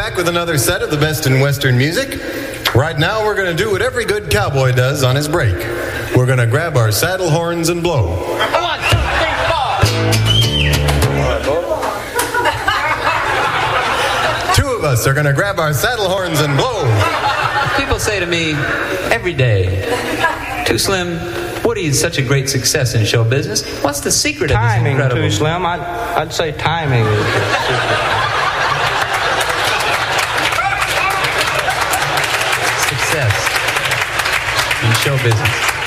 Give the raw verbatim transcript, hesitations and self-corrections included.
back with another set of the best in Western music. Right now, we're going to do what every good cowboy does on his break. We're going to grab our saddle horns and blow. One, two, three, four. Two of us are going to grab our saddle horns and blow. People say to me every day, Too Slim, Woody is such a great success in show business. What's the secret timing, of this incredible... Timing, Too Slim. I'd, I'd say timing is the secret. Success in show business.